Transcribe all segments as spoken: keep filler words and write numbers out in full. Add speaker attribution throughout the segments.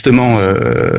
Speaker 1: justement euh,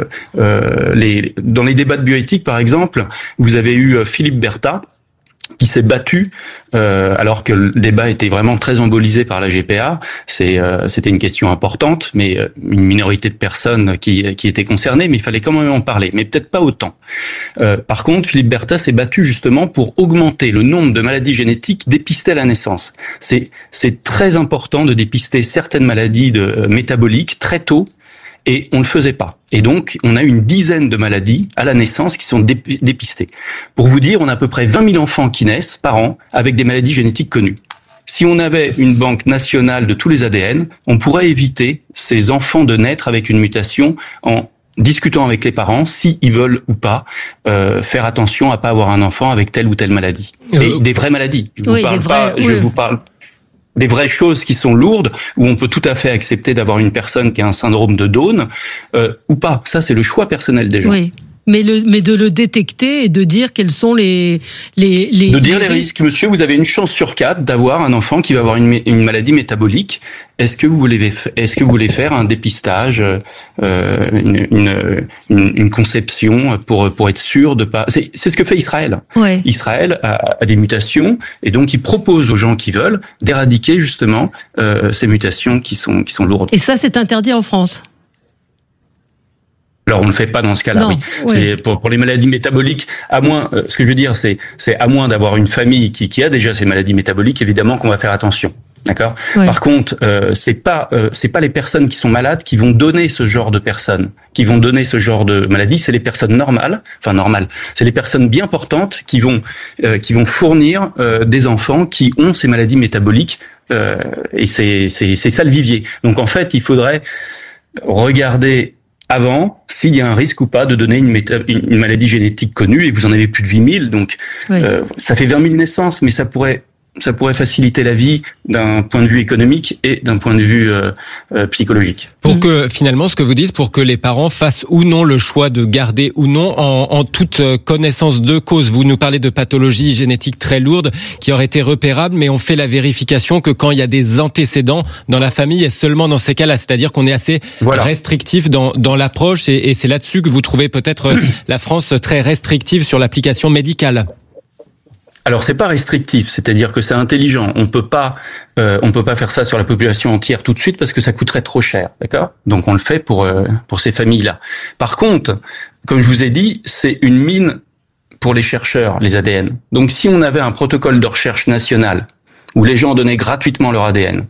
Speaker 1: euh, les, dans les débats de bioéthique, par exemple, vous avez eu Philippe Berta, qui s'est battu euh, alors que le débat était vraiment très embolisé par la G P A. C'est, euh, c'était une question importante, mais euh, une minorité de personnes qui, qui étaient concernées, mais il fallait quand même en parler, mais peut-être pas autant. Euh, par contre, Philippe Berta s'est battu justement pour augmenter le nombre de maladies génétiques dépistées à la naissance. C'est, c'est très important de dépister certaines maladies de, euh, métaboliques très tôt, et on ne le faisait pas. Et donc, on a une dizaine de maladies à la naissance qui sont dépistées. Pour vous dire, on a à peu près vingt mille enfants qui naissent par an avec des maladies génétiques connues. Si on avait une banque nationale de tous les A D N, on pourrait éviter ces enfants de naître avec une mutation en discutant avec les parents s'ils veulent ou pas euh, faire attention à pas avoir un enfant avec telle ou telle maladie. Et euh, des vraies maladies. Je
Speaker 2: oui,
Speaker 1: vous parle
Speaker 2: vrais,
Speaker 1: pas,
Speaker 2: oui.
Speaker 1: je vous parle des vraies choses qui sont lourdes, où on peut tout à fait accepter d'avoir une personne qui a un syndrome de Down, euh, ou pas. Ça, c'est le choix personnel des gens.
Speaker 2: Oui. Mais, le, mais de le détecter et de dire quels sont les... les, les
Speaker 1: de dire les,
Speaker 2: les
Speaker 1: risques. risques. Monsieur, vous avez une chance sur quatre d'avoir un enfant qui va avoir une, une maladie métabolique. Est-ce que vous voulez, est-ce que vous voulez faire un dépistage, euh, une, une, une, une conception pour, pour être sûr de pas... C'est, c'est ce que fait Israël.
Speaker 2: Ouais.
Speaker 1: Israël a, a des mutations et donc il propose aux gens qui veulent d'éradiquer justement euh, ces mutations qui sont, qui sont lourdes.
Speaker 2: Et ça, c'est interdit en France?
Speaker 1: Alors on ne le fait pas dans ce cas-là,
Speaker 2: non,
Speaker 1: oui.
Speaker 2: oui.
Speaker 1: C'est pour, pour les maladies métaboliques, à moins, euh, ce que je veux dire, c'est, c'est à moins d'avoir une famille qui, qui a déjà ces maladies métaboliques, évidemment qu'on va faire attention, d'accord.
Speaker 2: Oui.
Speaker 1: Par contre, euh, c'est pas, euh, c'est pas les personnes qui sont malades qui vont donner ce genre de personnes, qui vont donner ce genre de maladie. C'est les personnes normales, enfin normales. C'est les personnes bien portantes qui vont, euh, qui vont fournir euh, des enfants qui ont ces maladies métaboliques, euh, et c'est, c'est, c'est ça le vivier. Donc en fait, il faudrait regarder avant, s'il y a un risque ou pas de donner une, méta- une maladie génétique connue, et vous en avez plus de huit mille, donc oui. euh, ça fait vingt mille naissances, mais ça pourrait, ça pourrait faciliter la vie d'un point de vue économique et d'un point de vue euh, euh, psychologique.
Speaker 3: Pour que, finalement, ce que vous dites, pour que les parents fassent ou non le choix de garder ou non en, en toute connaissance de cause. Vous nous parlez de pathologies génétiques très lourdes qui auraient été repérables, mais on fait la vérification que quand il y a des antécédents dans la famille, et seulement dans ces cas-là. C'est-à-dire qu'on est assez voilà. restrictif dans, dans l'approche, et, et c'est là-dessus que vous trouvez peut-être la France très restrictive sur l'application médicale.
Speaker 1: Alors c'est pas restrictif, c'est-à-dire que c'est intelligent. On peut pas, euh, on peut pas faire ça sur la population entière tout de suite parce que ça coûterait trop cher, d'accord ? Donc on le fait pour euh, pour ces familles-là. Par contre, comme je vous ai dit, c'est une mine pour les chercheurs, les A D N. Donc si on avait un protocole de recherche national où les gens donnaient gratuitement leur A D N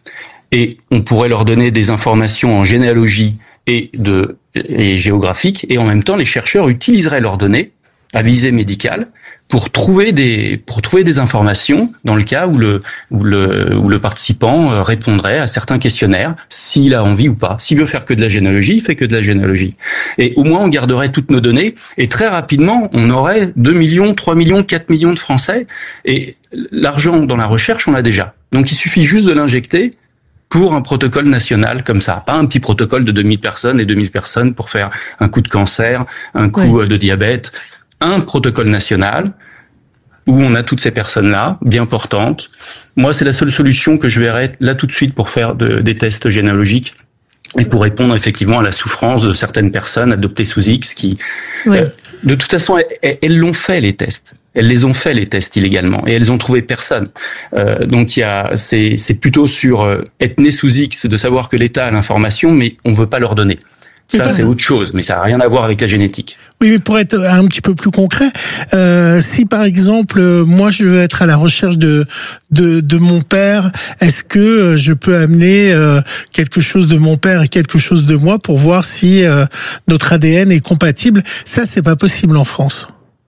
Speaker 1: et on pourrait leur donner des informations en généalogie et de et géographique, et en même temps les chercheurs utiliseraient leurs données à visée médicale pour trouver des pour trouver des informations dans le cas où le où le où le participant répondrait à certains questionnaires, s'il a envie ou pas. S'il veut faire que de la généalogie, il fait que de la généalogie. Et au moins on garderait toutes nos données, et très rapidement on aurait deux millions, trois millions, quatre millions de Français, et l'argent dans la recherche on l'a déjà. Donc il suffit juste de l'injecter pour un protocole national comme ça, pas un petit protocole de deux mille personnes et deux mille personnes pour faire un coup de cancer, un coup ouais. de diabète. Un protocole national où on a toutes ces personnes-là, bien portantes. Moi, c'est la seule solution que je verrais là tout de suite pour faire de, des tests généalogiques et pour répondre effectivement à la souffrance de certaines personnes adoptées sous X qui, oui. euh, de toute façon, elles, elles l'ont fait les tests. Elles les ont fait les tests illégalement et elles ont trouvé personne. Euh, donc il y a, c'est, c'est plutôt sur euh, être né sous X, de savoir que l'État a l'information, mais on veut pas leur donner. Ça, c'est autre chose, mais ça n'a rien à voir avec la génétique.
Speaker 4: Oui, mais pour être un petit peu plus concret, euh, si par exemple, moi, je veux être à la recherche de de, de mon père, est-ce que je peux amener euh, quelque chose de mon père et quelque chose de moi pour voir si euh, notre A D N est compatible ? Ça, c'est pas possible en France.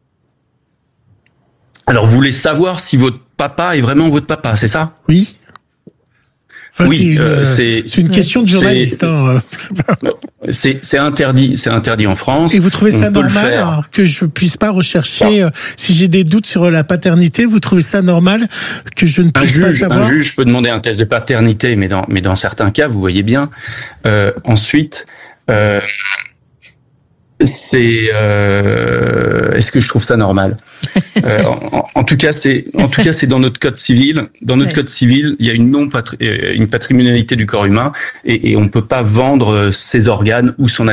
Speaker 1: Alors, vous voulez savoir si votre papa est vraiment votre papa, c'est ça ?
Speaker 4: Oui. Enfin,
Speaker 1: oui,
Speaker 4: c'est une,
Speaker 1: euh, c'est,
Speaker 4: c'est une question de journaliste.
Speaker 1: C'est,
Speaker 4: hein.
Speaker 1: c'est, c'est interdit, c'est interdit en France.
Speaker 4: Et vous trouvez ça normal hein, que je puisse pas rechercher, euh, si j'ai des doutes sur la paternité, vous trouvez ça normal que je ne puisse
Speaker 1: un juge,
Speaker 4: pas savoir ?
Speaker 1: Un juge peut demander un test de paternité, mais dans, mais dans certains cas, vous voyez bien. Euh, ensuite, euh, c'est, euh, est-ce que je trouve ça normal ? euh, en, en tout cas, c'est, en tout cas, c'est dans notre code civil. Dans notre ouais. code civil, il y a une non patri- une patrimonialité du corps humain, et, et on ne peut pas vendre ses organes ou son